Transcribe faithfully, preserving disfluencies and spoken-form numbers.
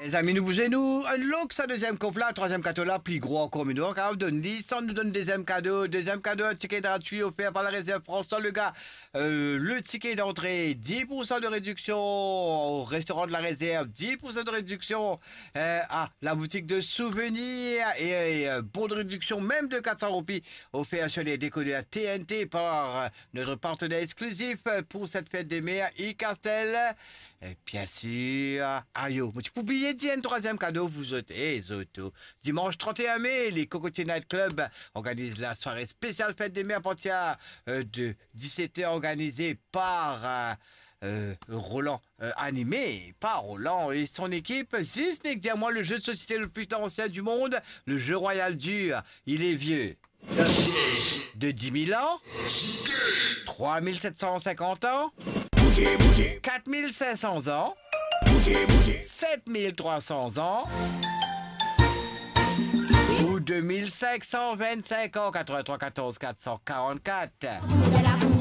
Les amis, nous bougez nous. L'autre, sa deuxième conf là, troisième cadeau là, plus gros encore, mais nous, on donne dix, on nous donne deuxième cadeau, deuxième cadeau, un ticket gratuit offert par la réserve François, le gars. Euh, le ticket d'entrée, dix pour cent de réduction au restaurant de la réserve, dix pour cent de réduction euh, à la boutique de souvenirs et euh, bon de réduction même de quatre cents roupies offert sur les décodeurs T N T par euh, notre partenaire exclusif pour cette fête des mers, e-Castel. Et bien sûr, ayo, tu peux oublier de dire un troisième cadeau, vous autres, et les autres. Dimanche trente et un mai, les Cocotiers Night Club organisent la soirée spéciale fête des mers à partir euh, de dix-sept heures organisée par euh, euh, Roland, euh, animé par Roland et son équipe. Si ce n'est que dire moi le jeu de société le plus ancien du monde, le jeu royal dur, il est vieux. De dix mille ans, trois mille sept cent cinquante ans, quatre mille cinq cents ans, sept mille trois cents ans ou deux mille cinq cent vingt-cinq ans, quatre-vingt-trois quatorze quatre cent quarante-quatre.